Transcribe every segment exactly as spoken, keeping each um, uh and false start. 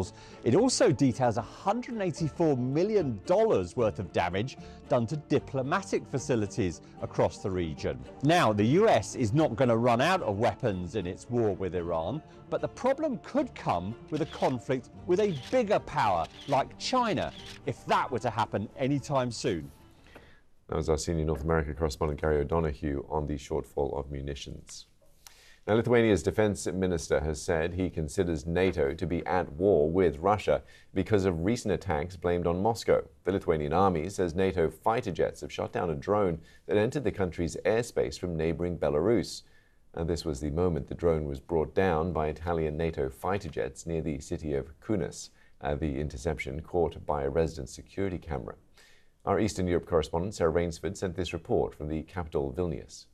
shortfalls. It also details one hundred eighty-four million dollars worth of damage done to diplomatic facilities across the region. Now, the U S is not going to run out of weapons in its war with Iran, but the problem could come with a conflict with a bigger power like China, if that were to happen anytime soon. That was our senior North America correspondent Gary O'Donoghue on the shortfall of munitions. Now, Lithuania's defense minister has said he considers NATO to be at war with Russia because of recent attacks blamed on Moscow. The Lithuanian army says NATO fighter jets have shot down a drone that entered the country's airspace from neighboring Belarus. And this was the moment the drone was brought down by Italian NATO fighter jets near the city of Kaunas, uh, the interception caught by a resident security camera. Our Eastern Europe correspondent Sarah Rainsford sent this report from the capital Vilnius.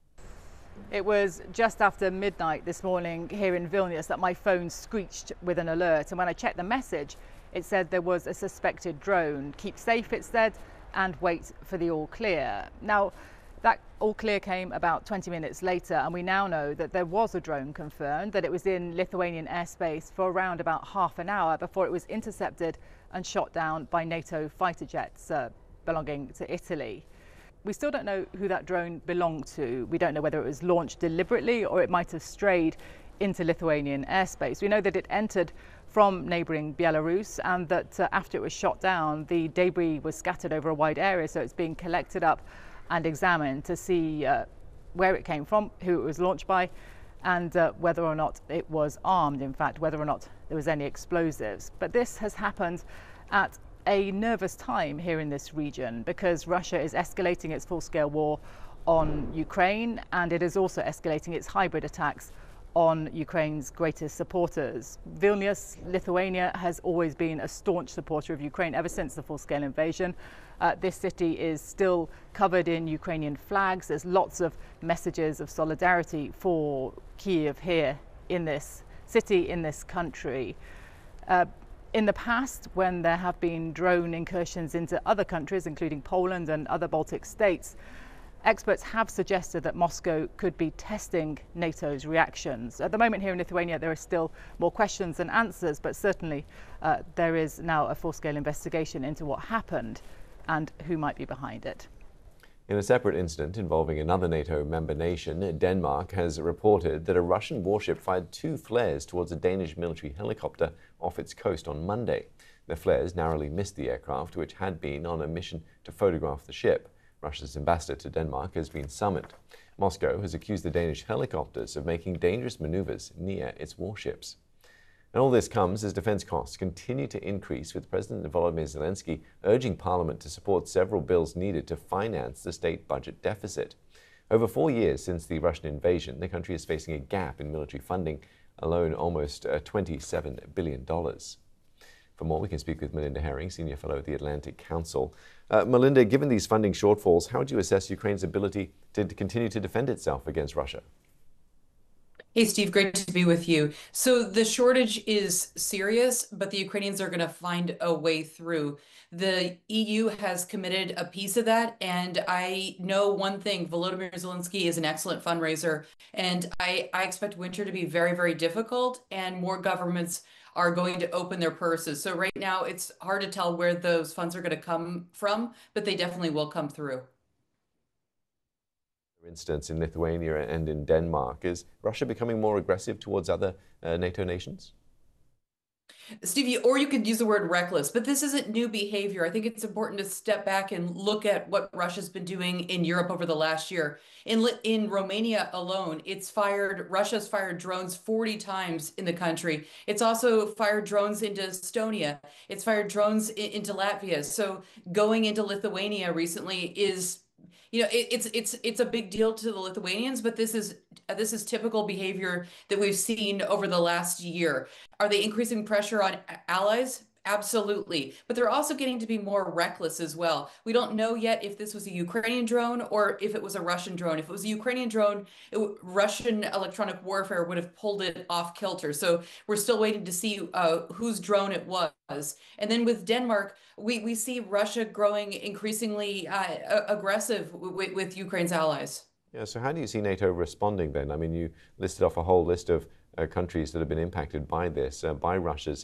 It was just after midnight this morning here in Vilnius that my phone screeched with an alert, and when I checked the message it said there was a suspected drone. Keep safe, it said, and wait for the all clear. Now, that all clear came about twenty minutes later, and we now know that there was a drone confirmed, that it was in Lithuanian airspace for around about half an hour before it was intercepted and shot down by NATO fighter jets uh, belonging to Italy. We still don't know who that drone belonged to. We don't know whether it was launched deliberately or it might have strayed into Lithuanian airspace. We know that it entered from neighbouring Belarus, and that uh, after it was shot down, the debris was scattered over a wide area, so it's being collected up and examined to see uh, where it came from, who it was launched by, and uh, whether or not it was armed, in fact, whether or not there was any explosives. But this has happened at a nervous time here in this region because Russia is escalating its full-scale war on Ukraine, and it is also escalating its hybrid attacks on Ukraine's greatest supporters. Vilnius, Lithuania, has always been a staunch supporter of Ukraine ever since the full-scale invasion. Uh, this city is still covered in Ukrainian flags. There's lots of messages of solidarity for Kyiv here in this city, in this country. Uh, In the past, when there have been drone incursions into other countries, including Poland and other Baltic states, experts have suggested that Moscow could be testing NATO's reactions. At the moment here in Lithuania, there are still more questions than answers, but certainly uh, there is now a full-scale investigation into what happened and who might be behind it. In a separate incident involving another NATO member nation, Denmark has reported that a Russian warship fired two flares towards a Danish military helicopter off its coast on Monday. The flares narrowly missed the aircraft, which had been on a mission to photograph the ship. Russia's ambassador to Denmark has been summoned. Moscow has accused the Danish helicopters of making dangerous maneuvers near its warships. And all this comes as defense costs continue to increase, with President Volodymyr Zelensky urging Parliament to support several bills needed to finance the state budget deficit. Over four years since the Russian invasion, the country is facing a gap in military funding, alone almost uh, twenty-seven billion dollars. For more, we can speak with Melinda Herring, Senior Fellow at the Atlantic Council. Uh, Melinda, given these funding shortfalls, how do you assess Ukraine's ability to continue to defend itself against Russia? Hey, Steve, great to be with you. So the shortage is serious, but the Ukrainians are going to find a way through. The E U has committed a piece of that, and I know one thing: Volodymyr Zelensky is an excellent fundraiser, and I, I expect winter to be very, very difficult, and more governments are going to open their purses. So right now, it's hard to tell where those funds are going to come from, but they definitely will come through. For instance, in Lithuania and in Denmark, is Russia becoming more aggressive towards other uh, NATO nations? Stevie, or you could use the word reckless, but this isn't new behavior. I think it's important to step back and look at what Russia's been doing in Europe over the last year. In in Romania alone, it's fired, Russia's fired drones forty times in the country. It's also fired drones into Estonia. It's fired drones in, into Latvia. So going into Lithuania recently is, you know, it, it's it's it's a big deal to the Lithuanians, but this is this is typical behavior that we've seen over the last year. Are they increasing pressure on allies? Absolutely. But they're also getting to be more reckless as well. We don't know yet if this was a Ukrainian drone or if it was a Russian drone. If it was a Ukrainian drone, it, Russian electronic warfare would have pulled it off kilter. So we're still waiting to see uh, whose drone it was. And then with Denmark, we, we see Russia growing increasingly uh, aggressive with, with Ukraine's allies. Yeah, so how do you see NATO responding then? I mean, you listed off a whole list of uh, countries that have been impacted by this, uh, by Russia's